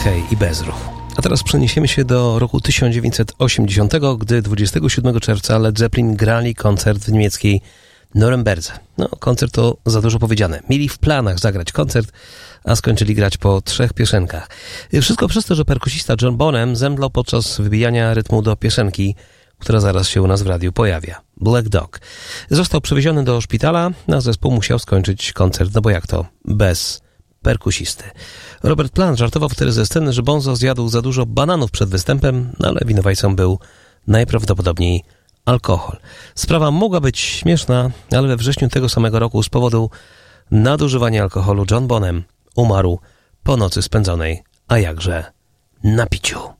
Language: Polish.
Kay i Bezruch. A teraz przeniesiemy się do roku 1980, gdy 27 czerwca Led Zeppelin grali koncert w niemieckiej Norymberdze. No, koncert to za dużo powiedziane. Mieli w planach zagrać koncert, a skończyli grać po 3 piosenkach. Wszystko przez to, że perkusista John Bonham zemdlał podczas wybijania rytmu do piosenki, która zaraz się u nas w radiu pojawia. Black Dog. Został przewieziony do szpitala, a zespół musiał skończyć koncert, no bo jak to? Bez perkusisty. Robert Plant żartował wtedy ze sceny, że Bonzo zjadł za dużo bananów przed występem, ale winowajcą był najprawdopodobniej alkohol. Sprawa mogła być śmieszna, ale we wrześniu tego samego roku z powodu nadużywania alkoholu John Bonham umarł po nocy spędzonej, a jakże na piciu.